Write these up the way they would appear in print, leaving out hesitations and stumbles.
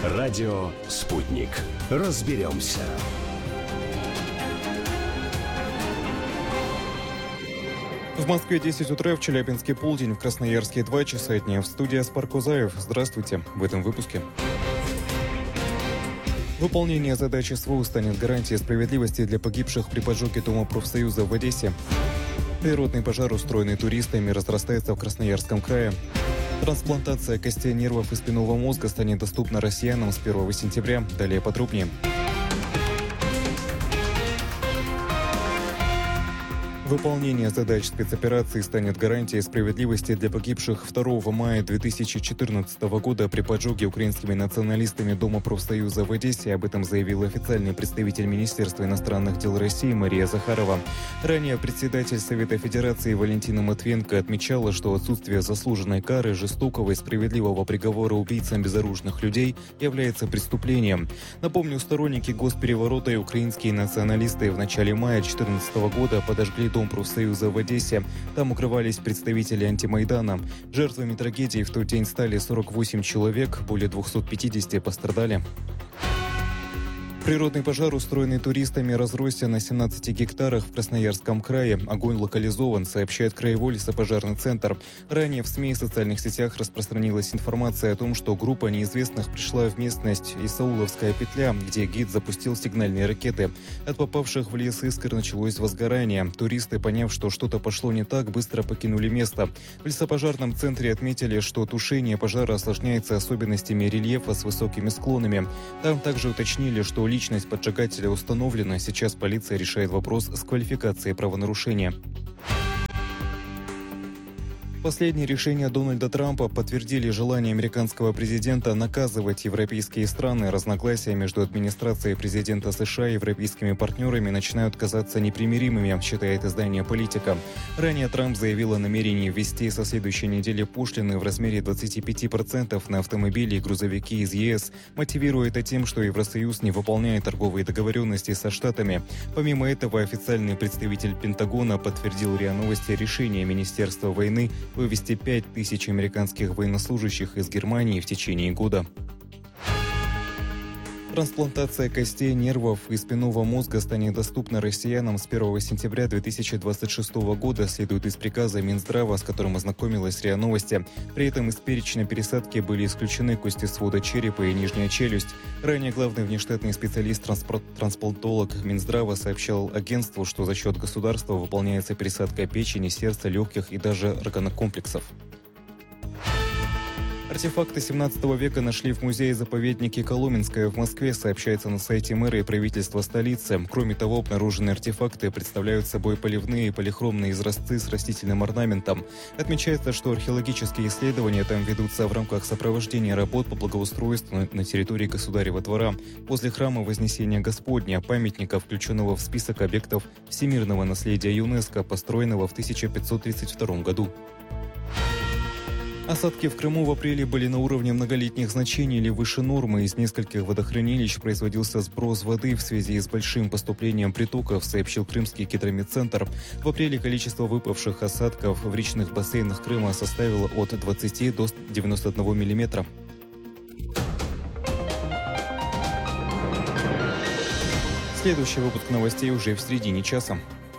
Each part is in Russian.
Радио «Спутник». Разберемся. В Москве 10 утра, в Челябинске полдень, в Красноярске 2 часа дня. В студии Аспар Кузаев. Здравствуйте. В этом выпуске. Выполнение задачи СВО станет гарантией справедливости для погибших при поджоге Дома профсоюза в Одессе. Природный пожар, устроенный туристами, разрастается в Красноярском крае. Трансплантация костей, нервов и спинного мозга станет доступна россиянам с 1 сентября. Далее подробнее. Выполнение задач спецоперации станет гарантией справедливости для погибших 2 мая 2014 года при поджоге украинскими националистами Дома профсоюза в Одессе. Об этом заявил официальный представитель Министерства иностранных дел России Мария Захарова. Ранее председатель Совета Федерации Валентина Матвиенко отмечала, что отсутствие заслуженной кары, жестокого и справедливого приговора убийцам безоружных людей является преступлением. Напомню, сторонники госпереворота и украинские националисты в начале мая 2014 года подожгли Дом профсоюза в Одессе. Там укрывались представители антимайдана. Жертвами трагедии в тот день стали 48 человек, более 250 пострадали. Природный пожар, устроенный туристами, разросся на 17 гектарах в Красноярском крае. Огонь локализован, сообщает Краевой лесопожарный центр. Ранее в СМИ и социальных сетях распространилась информация о том, что группа неизвестных пришла в местность Исауловская петля, где гид запустил сигнальные ракеты. От попавших в лес искр началось возгорание. Туристы, поняв, что что-то пошло не так, быстро покинули место. В лесопожарном центре отметили, что тушение пожара осложняется особенностями рельефа с высокими склонами. Там также уточнили, что личность поджигателя установлена. Сейчас полиция решает вопрос с квалификацией правонарушения. Последние решения Дональда Трампа подтвердили желание американского президента наказывать европейские страны. Разногласия между администрацией президента США и европейскими партнерами начинают казаться непримиримыми, считает издание «Политика». Ранее Трамп заявил о намерении ввести со следующей недели пошлины в размере 25% на автомобили и грузовики из ЕС, мотивируя это тем, что Евросоюз не выполняет торговые договоренности со Штатами. Помимо этого, официальный представитель Пентагона подтвердил РИА Новости решение Министерства войны вывести 5000 американских военнослужащих из Германии в течение года. Трансплантация костей, нервов и спинного мозга станет доступна россиянам с 1 сентября 2026 года, следует из приказа Минздрава, с которым ознакомилась РИА Новости. При этом из перечня пересадки были исключены кости свода черепа и нижняя челюсть. Ранее главный внештатный специалист-трансплантолог Минздрава сообщал агентству, что за счет государства выполняется пересадка печени, сердца, легких и даже органокомплексов. Артефакты 17 века нашли в музее-заповеднике Коломенское в Москве, сообщается на сайте мэра и правительства столицы. Кроме того, обнаруженные артефакты представляют собой поливные и полихромные изразцы с растительным орнаментом. Отмечается, что археологические исследования там ведутся в рамках сопровождения работ по благоустройству на территории Государева двора. Возле храма Вознесения Господня, памятника, включенного в список объектов всемирного наследия ЮНЕСКО, построенного в 1532 году. Осадки в Крыму в апреле были на уровне многолетних значений или выше нормы. Из нескольких водохранилищ производился сброс воды в связи с большим поступлением притоков, сообщил Крымский гидрометцентр. В апреле количество выпавших осадков в речных бассейнах Крыма составило от 20 до 91 миллиметра. Следующий выпуск новостей уже в середине часа.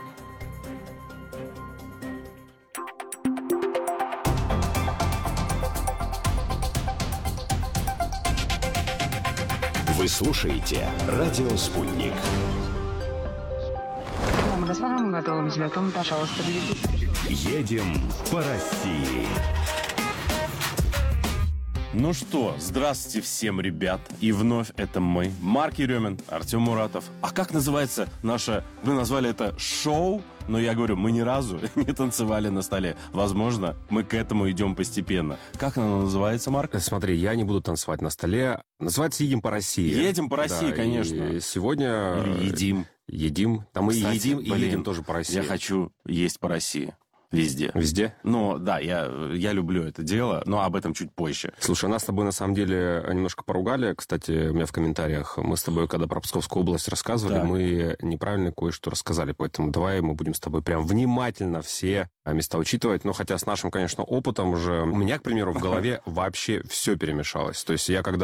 Вы слушаете «Радио Спутник». Едем по России. Ну что, здравствуйте всем, ребят. И вновь это мы, Марк Еремин, Артем Муратов. А как называется наше, вы назвали это шоу? Но я говорю, мы ни разу не танцевали на столе. Возможно, мы к этому идем постепенно. Как оно называется, Марк? Смотри, я не буду танцевать на столе. Называется «Едем по России». Едем по России, да, конечно. И сегодня... Или едим. Едим. Там Кстати, и едим, и едем тоже по России. Я хочу есть по России. Везде. Везде? Ну, да, я люблю это дело, но об этом чуть позже. Слушай, нас с тобой, на самом деле, немножко поругали. Кстати, у меня в комментариях, мы с тобой, когда про Псковскую область рассказывали, Так. мы неправильно кое-что рассказали. Поэтому давай мы будем с тобой прям внимательно все места учитывать. Но хотя с нашим, конечно, опытом уже... У меня, к примеру, в голове вообще все перемешалось. То есть я когда вот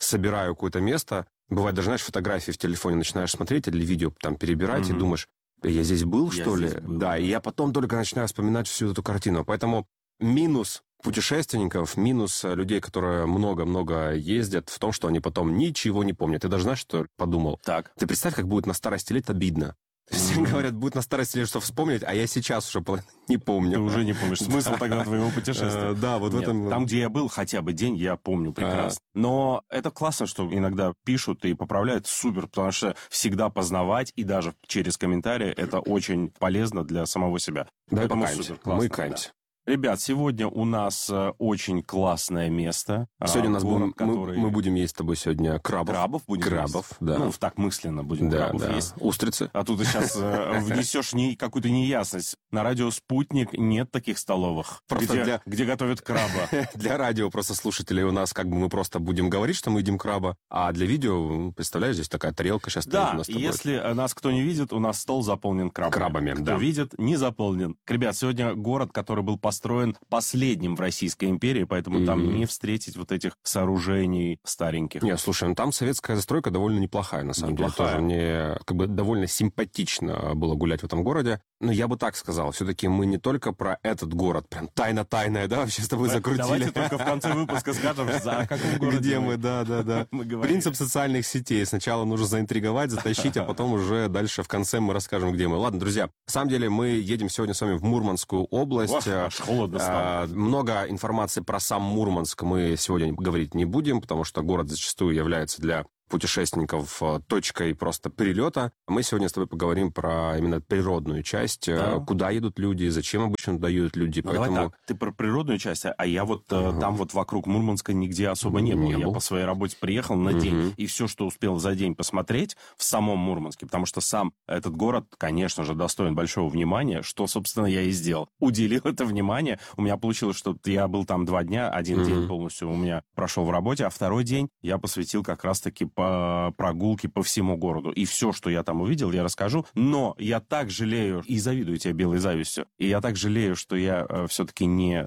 собираю какое-то место. Бывает даже, знаешь, фотографии в телефоне начинаешь смотреть или видео там перебирать и думаешь, я здесь был, что ли? Да, и я потом только начинаю вспоминать всю эту картину. Поэтому минус путешественников, минус людей, которые много-много ездят, в том, что они потом ничего не помнят. Ты даже знаешь, что подумал? Так. Ты представь, как будет на старости лет обидно. Все говорят, будет на старости лет что вспомнить, а я сейчас уже не помню. Ты уже не помнишь смысл тогда твоего путешествия. Да, вот в этом... Там, где я был хотя бы день, я помню прекрасно. Но это классно, что иногда пишут и поправляют. Супер, потому что всегда познавать, и даже через комментарии, это очень полезно для самого себя. Давай Поэтому покаемся. супер, классно, Мы каемся. да. Ребят, сегодня у нас очень классное место. Сегодня у нас город, который... мы будем есть с тобой сегодня крабов. Крабов будем Крабов, есть? да. Ну, так мысленно будем крабов есть. Устрицы. А тут ты сейчас внесешь какую-то неясность. На радио «Спутник» нет таких столовых, где готовят краба. Для радио просто слушателей у нас как бы мы просто будем говорить, что мы едим краба, а для видео, представляешь, здесь такая тарелка сейчас стоит у нас с тобой. Если нас кто не видит, у нас стол заполнен крабами. Крабами, кто да. видит, не заполнен. Ребят, сегодня город, который был построен последним в Российской империи, поэтому там не встретить вот этих сооружений стареньких. Не, слушай, ну там советская застройка довольно неплохая, на самом деле. Тоже мне как бы довольно симпатично было гулять в этом городе. Но я бы так сказал, все-таки мы не только про этот город, прям тайна-тайная, да, вообще с тобой закрутили. Давайте только в конце выпуска скажем, за каком городе где мы, да. Принцип социальных сетей. Сначала нужно заинтриговать, затащить, а потом уже дальше в конце мы расскажем, где мы. Ладно, друзья, на самом деле мы едем сегодня с вами в Мурманскую область. Аж холодно стало. Много информации про сам Мурманск мы сегодня говорить не будем, потому что город зачастую является для путешественников точкой просто перелета. Мы сегодня с тобой поговорим про именно природную часть, куда едут люди, зачем обычно туда едут люди. Ну, поэтому... давай так, ты про природную часть, а я вот там вот вокруг Мурманска нигде особо не был. Я по своей работе приехал на день, и все, что успел за день посмотреть в самом Мурманске, потому что сам этот город, конечно же, достоин большого внимания, что, собственно, я и сделал. Уделил это внимание. У меня получилось, что я был там 2 дня, один день полностью у меня прошел в работе, а второй день я посвятил как раз-таки прогулки по всему городу. И все, что я там увидел, я расскажу. Но я так жалею, и завидую тебе белой завистью, и я так жалею, что я все-таки не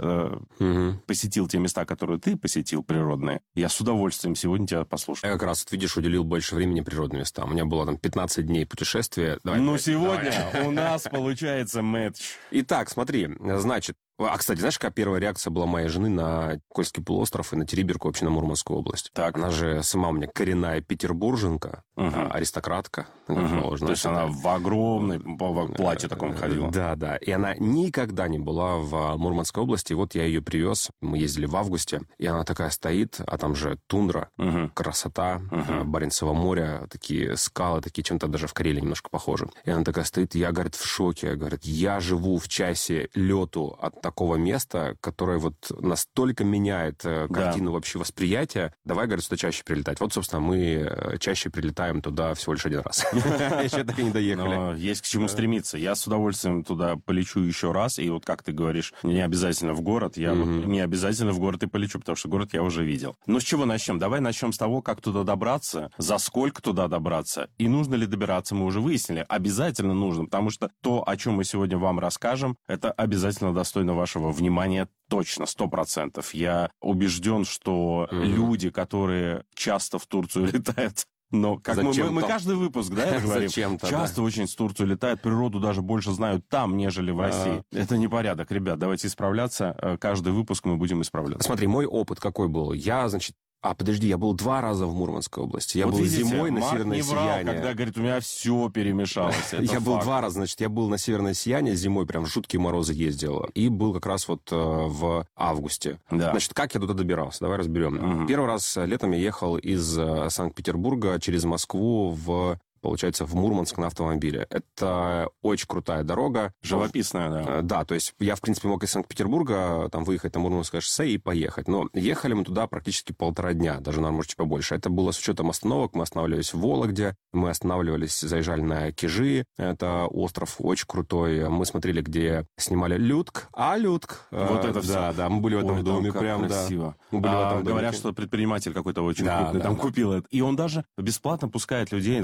посетил те места, которые ты посетил, природные. Я с удовольствием сегодня тебя послушаю. Я как раз, видишь, уделил больше времени природным местам. У меня было там 15 дней путешествия. Сегодня у нас получается матч. Итак, смотри, значит, кстати, знаешь, какая первая реакция была моей жены на Кольский полуостров и на Териберку, вообще на Мурманскую область? Так. Она же сама у меня коренная петербурженка, аристократка. То есть она в огромной платье таком ходила. Да. И она никогда не была в Мурманской области. И вот я ее привез. Мы ездили в августе. И она такая стоит, а там же тундра, красота, Баренцево море, такие скалы, такие чем-то даже в Карелии немножко похожи. И она такая стоит, я, говорит, в шоке. Говорит, я живу в часе лету от такого места, которое вот настолько меняет картину вообще восприятия. Давай, говорит, сюда чаще прилетать. Вот, собственно, мы чаще прилетаем туда всего лишь 1 раз. Еще так и не доехали. Но есть к чему стремиться. Я с удовольствием туда полечу еще раз. И вот как ты говоришь, не обязательно в город. Я вот не обязательно в город и полечу, потому что город я уже видел. Ну, с чего начнем? Давай начнем с того, как туда добраться, за сколько туда добраться. И нужно ли добираться, мы уже выяснили. Обязательно нужно, потому что то, о чем мы сегодня вам расскажем, это обязательно достойно вашего внимания. Точно, 100%. Я убежден, что люди, которые часто в Турцию летают, но как мы каждый выпуск, да, это говорим, часто очень в Турцию летают, природу даже больше знают там, нежели в России. Это непорядок, ребят, давайте исправляться. Каждый выпуск мы будем исправляться. Смотри, мой опыт какой был. Я, значит, подожди, я был 2 раза в Мурманской области. Я вот был видите, зимой на Северное Сияние. Когда говорит, у меня все перемешалось. Я был 2 раза, значит, я был на Северное Сияние зимой, прям в жуткие морозы ездил. И был как раз вот в августе. Да. Значит, как я туда добирался? Давай разберем. Первый раз летом я ехал из Санкт-Петербурга через Москву получается, в Мурманск на автомобиле. Это очень крутая дорога. Живописная, да. Да, то есть я, в принципе, мог из Санкт-Петербурга там выехать на Мурманское шоссе и поехать. Но ехали мы туда практически 1,5 дня, даже, наверное, может, чуть побольше. Это было с учетом остановок. Мы останавливались в Вологде, мы останавливались, заезжали на Кижи. Это остров очень крутой. Мы смотрели, где снимали Людк. Людк. Вот это все. Да, мы были в этом доме. Прям красиво. Мы были в этом доме. Говорят, что предприниматель какой-то очень крупный там купил это. И он даже бесплатно пускает людей во двор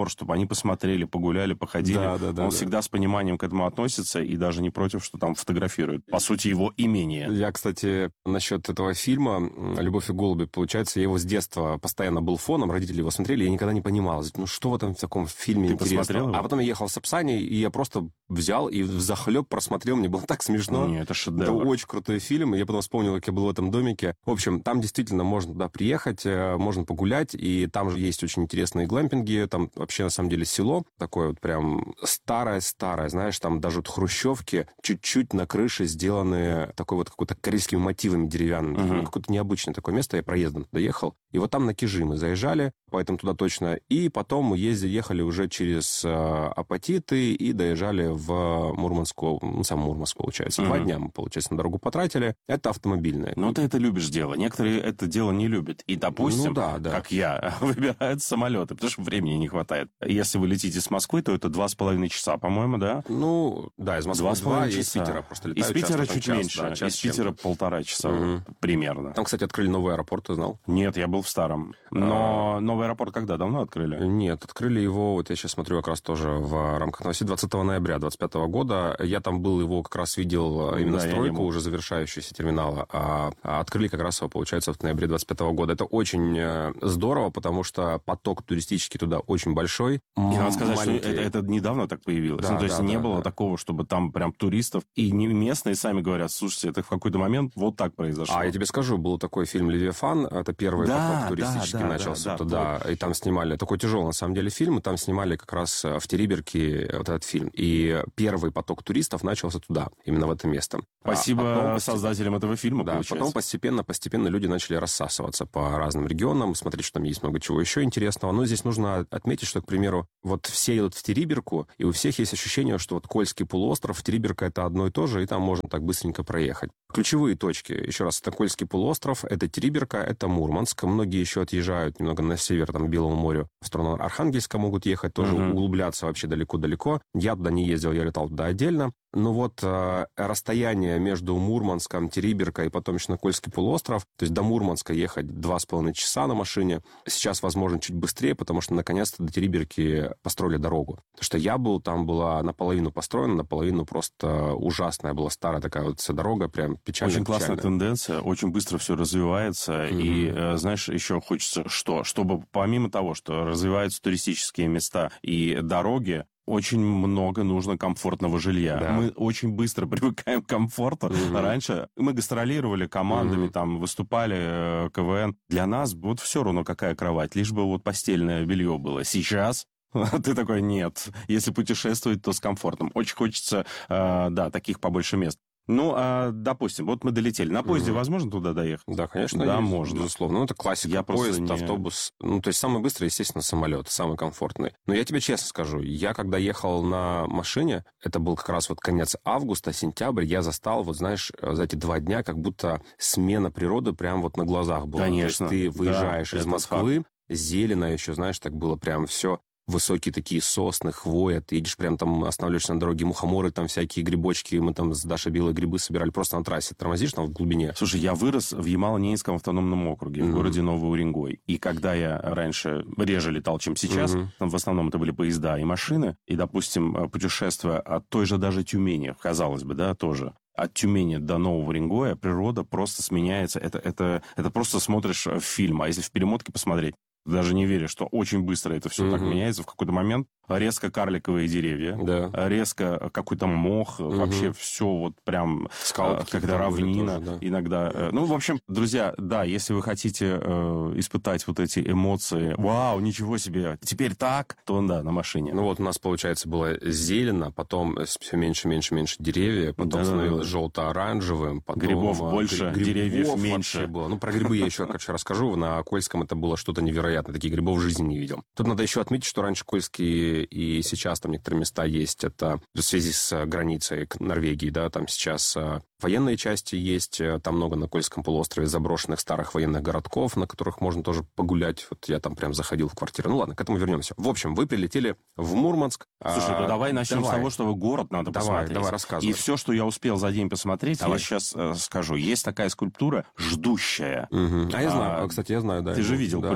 двор, чтобы они посмотрели, погуляли, походили. Он всегда с пониманием к этому относится и даже не против, что там фотографируют. По сути, его имение. Я, кстати, насчет этого фильма «Любовь и голуби», получается, я его с детства постоянно был фоном, родители его смотрели, я никогда не понимал, ну что в этом в таком фильме интересного. А потом я ехал в Сапсане, и я просто взял и взахлеб просмотрел, мне было так смешно. Это шедевр. Это очень крутой фильм, и я потом вспомнил, как я был в этом домике. В общем, там действительно можно туда приехать, можно погулять, и там же есть очень интересные глэмпинги, там вообще, на самом деле, село такое вот прям старое-старое, знаешь, там даже вот хрущевки чуть-чуть на крыше сделаны такой вот какой-то корейскими мотивами деревянными. Какое-то необычное такое место, я проездом туда ехал. И вот там на Кижи мы заезжали, поэтому туда точно. И потом мы ехали уже через Апатиты и доезжали в Мурманскую, сам Мурманск, получается. 2 дня мы, получается, на дорогу потратили. Это автомобильное. Но ты это любишь дело. Некоторые это дело не любят. И, допустим, как я, выбирают самолеты, потому что времени не хватает. Если вы летите с Москвы, то это 2,5 часа, по-моему, да? Ну, да, из Москвы 2, из Питера просто летают. Из Питера часто, чуть меньше. Да, из Питера 1,5 часа примерно. Там, кстати, открыли новый аэропорт, ты знал? Нет, я был в старом. Но новый аэропорт когда? Давно открыли? Нет, открыли его, вот я сейчас смотрю, как раз тоже в рамках новостей, 20 ноября 2025 года. Я там был, его как раз видел именно стройку уже завершающуюся терминала. А открыли как раз его, получается, в ноябре 2025 года. Это очень здорово, потому что поток туристический туда очень большой. И надо сказать, что это недавно так появилось. Да, то есть не было такого, чтобы там прям туристов. И местные сами говорят, слушайте, это в какой-то момент вот так произошло. А я тебе скажу, был такой фильм «Левиафан», это первый поток туристический начался туда. И там снимали, такой тяжелый на самом деле фильм, и там снимали как раз в Териберке вот этот фильм. И первый поток туристов начался туда, именно в это место. Спасибо создателям этого фильма, да, потом постепенно люди начали рассасываться по разным регионам, смотреть, что там есть много чего еще интересного. Но здесь нужно отметить, что, к примеру, вот все едут в Териберку, и у всех есть ощущение, что вот Кольский полуостров, Териберка — это одно и то же, и там можно так быстренько проехать. Ключевые точки, еще раз, это Кольский полуостров, это Териберка, это Мурманск. Многие еще отъезжают немного на север, там, к Белому морю, в сторону Архангельска могут ехать, тоже углубляться вообще далеко-далеко. Я туда не ездил, я летал туда отдельно. Но вот расстояние между Мурманском, Териберкой и потом еще на Кольский полуостров, то есть до Мурманска ехать 2,5 часа на машине, сейчас, возможно, чуть быстрее, потому что наконец-то до Териберки построили дорогу. Потому что я был, там была наполовину построена, наполовину просто ужасная была старая такая вот вся дорога, прям печальная. Очень классная тенденция, очень быстро все развивается. И, знаешь, еще хочется чтобы помимо того, что развиваются туристические места и дороги, очень много нужно комфортного жилья. Да. Мы очень быстро привыкаем к комфорту. Раньше мы гастролировали командами, там выступали, КВН. Для нас вот все равно какая кровать, лишь бы вот постельное белье было. Сейчас ты такой, нет. Если путешествовать, то с комфортом. Очень хочется, таких побольше мест. Ну, допустим, вот мы долетели. На поезде возможно туда доехать? Да, конечно, да, есть, можно. Безусловно. Ну, это классика. Поезд, автобус. Ну, то есть самый быстрый, естественно, самолет, самый комфортный. Но я тебе честно скажу, я когда ехал на машине, это был как раз вот конец августа, сентябрь, я застал, вот знаешь, за эти 2 дня как будто смена природы прям вот на глазах была. Конечно. То есть ты выезжаешь из Москвы, зелено еще, знаешь, так было прям все... Высокие такие сосны, хвоя, ты едешь прям там, останавливаешься на дороге, мухоморы, там всякие грибочки, мы там с Дашей белые грибы собирали просто на трассе, тормозишь там в глубине. Слушай, я вырос в Ямало-Ненецком автономном округе, в городе Новый Уренгой, и когда я раньше реже летал, чем сейчас, там в основном это были поезда и машины, и, допустим, путешествия от той же даже Тюмени, казалось бы, да, тоже, от Тюмени до Нового Уренгоя природа просто сменяется, это просто смотришь фильм, а если в перемотке посмотреть, даже не верю, что очень быстро это все так меняется. В какой-то момент резко карликовые деревья, резко какой-то мох, вообще все вот прям когда равнина тоже, иногда. Ну, в общем, друзья, да, если вы хотите испытать вот эти эмоции, вау, ничего себе, теперь так, то да, на машине. Ну вот у нас, получается, было зелено, потом все меньше деревьев, потом становилось желто-оранжевым, потом... Грибов больше, деревьев меньше. Было. Ну, про грибы я еще, короче, расскажу. На Кольском это было что-то невероятное. Таких грибов в жизни не видел. Тут надо еще отметить, что раньше Кольские и сейчас там некоторые места есть. Это в связи с границей к Норвегии, да, там сейчас военные части есть. Там много на Кольском полуострове заброшенных старых военных городков, на которых можно тоже погулять. Вот я там прям заходил в квартиру. Ну ладно, к этому вернемся. В общем, вы прилетели в Мурманск. Слушай, ну давай начнем с того, что город надо посмотреть. Давай, рассказывай. И все, что я успел за день посмотреть, я сейчас скажу. Есть такая скульптура «Ждущая». А я знаю, кстати, я знаю, да. Ты же видел по-любому.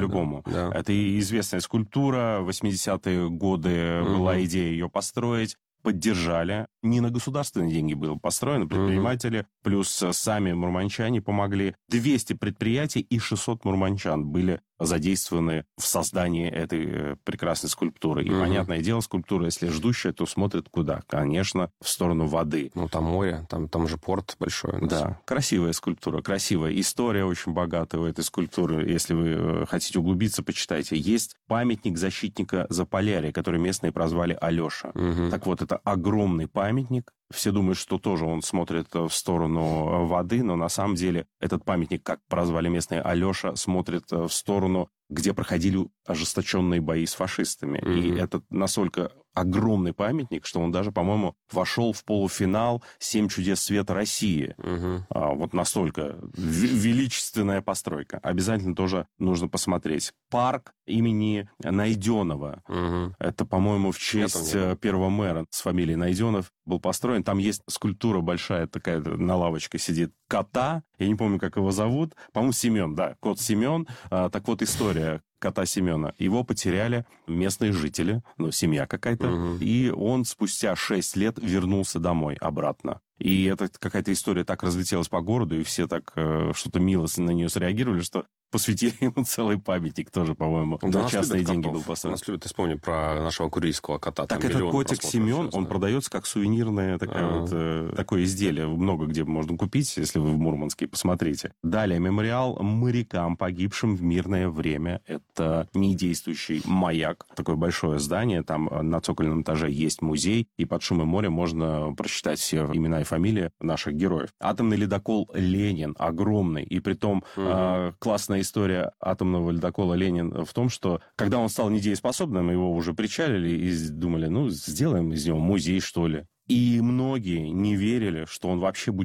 Да. Это и известная скульптура. В 80-е годы была идея ее построить. Поддержали. Не на государственные деньги было построено, предприниматели, плюс сами мурманчане помогли. 200 предприятий и 600 мурманчан были задействованы в создании этой прекрасной скульптуры. И, понятное дело, скульптура, если ждущая, то смотрит куда? Конечно, в сторону воды. Ну, там море, там же порт большой. Да, красивая скульптура, красивая. История очень богатая у этой скульптуры. Если вы хотите углубиться, почитайте. Есть памятник защитника Заполярья, который местные прозвали Алеша. Так вот, это огромный памятник. Все думают, что тоже он смотрит в сторону воды, но на самом деле этот памятник, как прозвали местные, Алеша, смотрит в сторону, где проходили ожесточенные бои с фашистами. И это настолько огромный памятник, что он даже, по-моему, вошел в полуфинал «7 чудес света России». Вот настолько величественная постройка. Обязательно тоже нужно посмотреть. Парк имени Найденова. Это, по-моему, в честь первого мэра с фамилией Найденов был построен. Там есть скульптура большая, такая на лавочке сидит, кота. Я не помню, как его зовут. По-моему, Семен, да, кот Семен. Так вот, история кота Семена. Его потеряли местные жители, семья какая-то. И он спустя 6 лет вернулся домой обратно. И это какая-то история так разлетелась по городу, и все так что-то мило на нее среагировали, что посвятили ему целый памятник тоже, по-моему. Да, на частные деньги был построен. Нас любят, вспомни про нашего курильского кота. Так это котик Семен, он продается как сувенирное такое изделие. Много где можно купить, если вы в Мурманске, посмотрите. Далее, мемориал морякам, погибшим в мирное время. Это недействующий маяк. Такое большое здание. Там на цокольном этаже есть музей. И под шумом моря можно прочитать все имена и фамилии наших героев. Атомный ледокол «Ленин» огромный. И притом классная история атомного ледокола «Ленин» в том, что когда он стал недееспособным, его уже причалили и думали, сделаем из него музей, что ли. И многие не верили, что он вообще будет